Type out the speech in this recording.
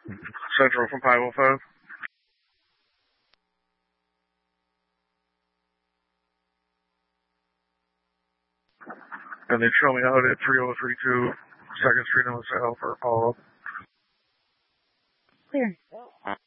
Central from 505. And then show me out at 3032 2nd Street in LaSalle for a follow-up. Clear.